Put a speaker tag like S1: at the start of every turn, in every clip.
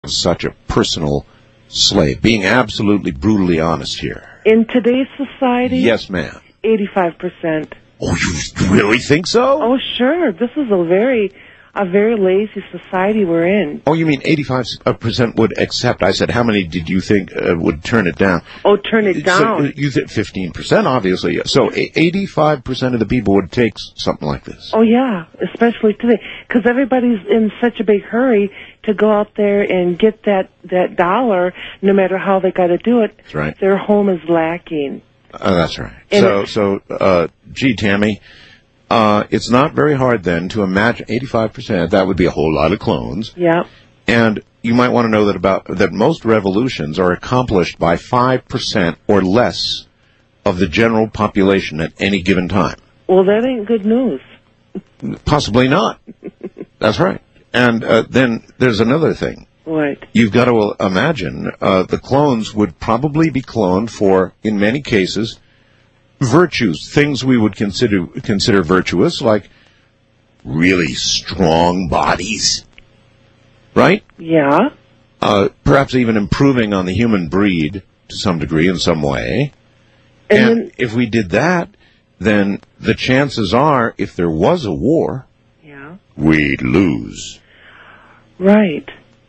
S1: such a personal slave. Being absolutely brutally honest here.
S2: In today's society?
S1: Yes, ma'am.
S2: 85%.
S1: Oh, you really think so?
S2: Oh, sure. This is a very lazy society we're in.
S1: Oh, you mean 85% would accept? I said, how many did you think would turn it down?
S2: Oh, turn it down.
S1: So you said 15%, obviously. So 85% of the people would take something like this.
S2: Oh, yeah, especially today. Because everybody's in such a big hurry to go out there and get that dollar, no matter how they got to do it.
S1: That's right.
S2: Their home is lacking.
S1: That's right. And gee, Tammy, it's not very hard then to imagine 85%. That would be a whole lot of clones.
S2: Yeah.
S1: And you might want to know that most revolutions are accomplished by 5% or less of the general population at any given time.
S2: Well, that ain't good news.
S1: Possibly not. That's right. And then there's another thing.
S2: What?
S1: You've got to imagine the clones would probably be cloned for, in many cases, virtues, things we would consider virtuous, like really strong bodies, right?
S2: Yeah.
S1: Perhaps even improving on the human breed to some degree, in some way. And if we did that, then the chances are, if there was a war, we'd lose.
S2: Right.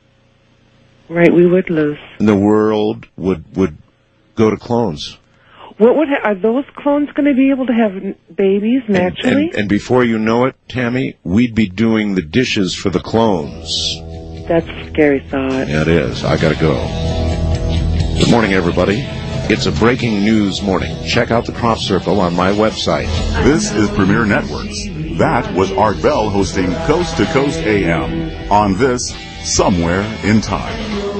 S2: Right, we would lose.
S1: And the world would go to clones.
S2: Are those clones going to be able to have babies naturally?
S1: And before you know it, Tammy, we'd be doing the dishes for the clones.
S2: That's a scary thought.
S1: Yeah, it is. I gotta go. Good morning, everybody. It's a breaking news morning. Check out the Crop Circle on my website.
S3: This is Premier Networks. That was Art Bell hosting Coast to Coast AM on this Somewhere in Time.